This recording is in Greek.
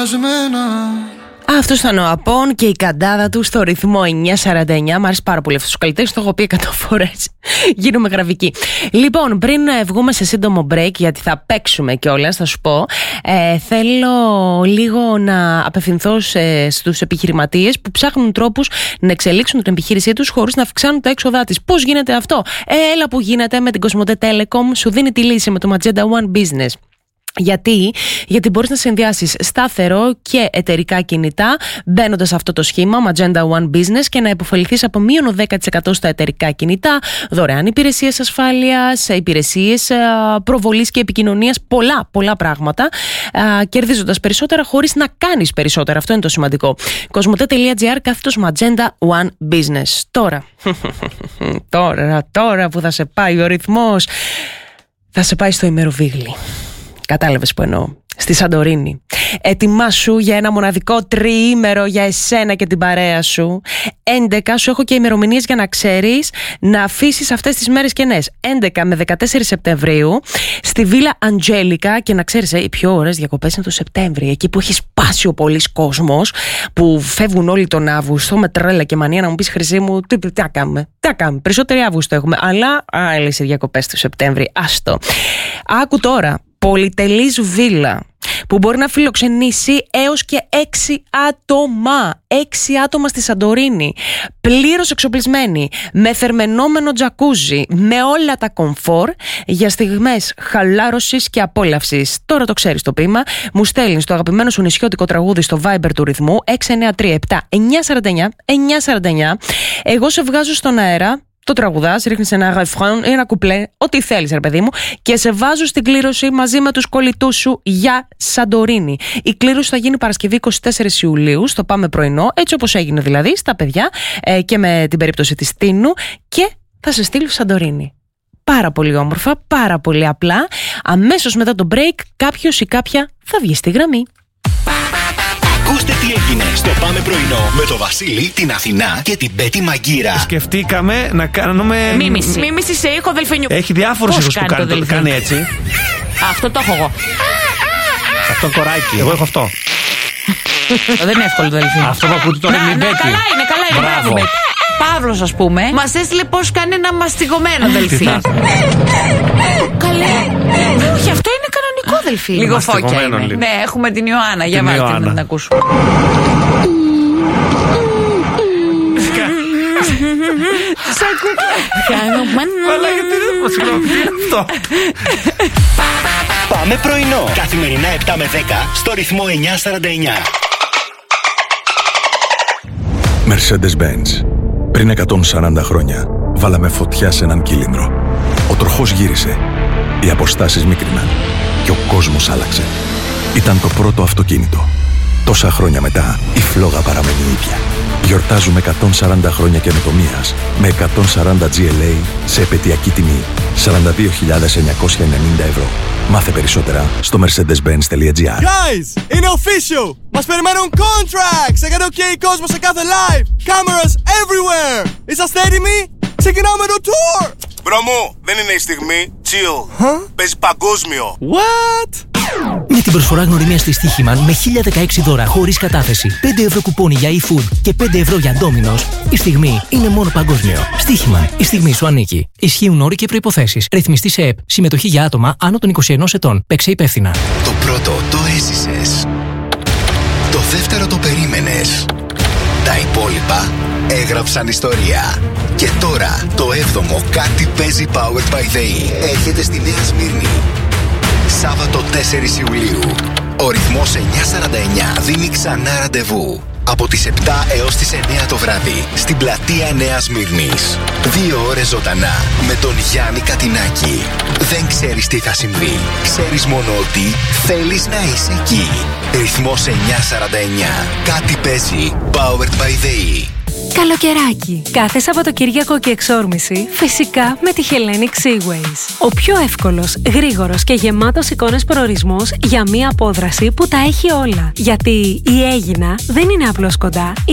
σπασμένα. Αυτό ήταν ο Απών και η καντάδα του στο ρυθμό 949. Μ' αρέσει πάρα πολύ αυτό ο καλλιτέχνη, το έχω πει 100 φορές. Γίνομαι γραφική. Λοιπόν, πριν βγούμε σε σύντομο break, γιατί θα παίξουμε κιόλας, θα σου πω, θέλω λίγο να απευθυνθώ στους επιχειρηματίες που ψάχνουν τρόπους να εξελίξουν την επιχείρησή τους χωρίς να αυξάνουν τα έξοδά της. Πώς γίνεται αυτό? Έλα που γίνεται με την Cosmote Telecom, σου δίνει τη λύση με το Magenta One Business. Γιατί μπορείς να συνδυάσεις σταθερό και εταιρικά κινητά μπαίνοντας σε αυτό το σχήμα Magenta One Business και να υποφεληθείς από μείον 10% στα εταιρικά κινητά, δωρεάν υπηρεσίες ασφάλειας, υπηρεσίες προβολής και επικοινωνίας, πολλά πράγματα, κερδίζοντας περισσότερα χωρίς να κάνεις περισσότερα. Αυτό είναι το σημαντικό. Cosmote.gr/Magenta One Business. Τώρα που θα σε πάει ο ρυθμός, θα σε πάει στο ημεροβίγλι. Κατάλαβες που εννοώ. Στη Σαντορίνη. Ετοιμάσου για ένα μοναδικό τριήμερο για εσένα και την παρέα σου. 11 σου έχω και ημερομηνίες για να ξέρεις να αφήσεις αυτές τις μέρες κενές. 11 με 14 Σεπτεμβρίου στη Βίλα Αντζέλικα. Και να ξέρεις, οι πιο ωραίες διακοπές είναι το Σεπτέμβρη. Εκεί που έχει σπάσει ο πολλής κόσμος, που φεύγουν όλοι τον Αύγουστο με τρέλα και μανία. Να μου πεις, Χρυσή μου, τι να κάνουμε? Περισσότερη Αύγουστο έχουμε. Αλλά άλλες οι διακοπές του Σεπτέμβρη. Άστο. Άκου τώρα. Πολυτελής βίλα που μπορεί να φιλοξενήσει έως και 6 άτομα. 6 άτομα στη Σαντορίνη. Πλήρως εξοπλισμένη, με θερμαινόμενο τζακούζι, με όλα τα κομφόρ για στιγμές χαλάρωσης και απόλαυσης. Τώρα το ξέρεις το ποίημα. Μου στέλνεις το αγαπημένο σου νησιώτικο τραγούδι στο Viber του ρυθμού 693-7-949-949. Εγώ σε βγάζω στον αέρα. Το τραγουδάς, ρίχνεις ένα ρεφρέν ή ένα κουπλέ, ό,τι θέλεις, ρε παιδί μου, και σε βάζω στην κλήρωση μαζί με τους κολλητούς σου για Σαντορίνη. Η κλήρωση θα γίνει Παρασκευή 24 Ιουλίου, στο Πάμε Πρωινό, έτσι όπως έγινε δηλαδή, στα παιδιά και με την περίπτωση της Τίνου, και θα σε στείλω Σαντορίνη. Πάρα πολύ όμορφα, πάρα πολύ απλά. Αμέσως μετά το break, κάποιος ή κάποια θα βγει στη γραμμή. Ακούστε τι έγινε στο Πάμε Πρωινό με το Βασίλη, την Αθηνά και την Πέτη Μαγκύρα. Σκεφτήκαμε να κάνουμε μίμηση σε ήχο δελφινιού. Έχει διάφορους ήχους που κάνει έτσι. Αυτό το έχω εγώ. Αυτό κοράκι. Εγώ έχω αυτό. Δεν είναι εύκολο το δελφίνι. Αυτό που ακούτε τώρα είναι η Μπέτη. Καλά είναι. Μπράβο. Παύλος, ας πούμε, μας έστειλε πώς κάνει ένα μαστιγωμένο δελφίνι. Καλέ. Όχι, αυτό είναι κανονικό δελφίνι. Λίγο φώκια είναι. Ναι, έχουμε την Ιωάννα. Για βάλτε να την ακούσουμε. Σαν κούκλα. Αλλά γιατί δεν μας συγγνώμη αυτό. Πάμε Πρωινό. Καθημερινά 7 με 10 στο ρυθμό 949. Mercedes-Benz. Πριν 140 χρόνια βάλαμε φωτιά σε έναν κύλινδρο. Ο τροχός γύρισε. Οι αποστάσεις μίκριναν. Και ο κόσμος άλλαξε. Ήταν το πρώτο αυτοκίνητο. Τόσα χρόνια μετά η φλόγα παραμένει η ίδια. Γιορτάζουμε 140 χρόνια καινοτομίας με 140 GLA σε επαιτειακή τιμή 42.990 ευρώ. Μάθε περισσότερα στο mercedes-benz.gr. Guys, είναι official! Μας περιμένουν contracts! Έκανε OK κόσμο σε κάθε live! Cameras everywhere! Είσαστε έτοιμοι? Ξεκινάμε το tour! Μπρο μου, δεν είναι η στιγμή. Chill. Παίζει παγκόσμιο. What? Με την προσφορά γνωριμίας της Στοίχημαν με 1016 δώρα χωρίς κατάθεση, 5 ευρώ κουπόνι για eFood και 5 ευρώ για Domino's, η στιγμή είναι μόνο παγκόσμιο. Στοίχημαν, η στιγμή σου ανήκει. Ισχύουν όροι και προϋποθέσεις. Ρυθμιστή σε ΕΠ. Συμμετοχή για άτομα άνω των 21 ετών. Παίξε υπεύθυνα. Το πρώτο το έζησες. Το δεύτερο το περίμενες. Τα υπόλοιπα έγραψαν ιστορία. Και τώρα το 7ο κάτι παίζει Powered by the E έρχεται στη Νέα Σμύρνη. Σάββατο 4 Ιουλίου. Ο ρυθμός 949 δίνει ξανά ραντεβού. Από τις 7 έως τις 9 το βράδυ στην πλατεία Νέας Σμύρνης. 2 ώρες ζωντανά με τον Γιάννη Κατινάκη. Δεν ξέρεις τι θα συμβεί. Ξέρεις μόνο ότι θέλεις να είσαι εκεί. Ρυθμός 949. Κάτι παίζει. Powered by the E. Καλοκαιράκι. Κάθε Σαββατοκύριακο και εξόρμηση, φυσικά με τη Hellenic Seaways. Ο πιο εύκολος, γρήγορος και γεμάτος εικόνες προορισμός για μία απόδραση που τα έχει όλα. Γιατί η Αίγινα δεν είναι απλώς κοντά,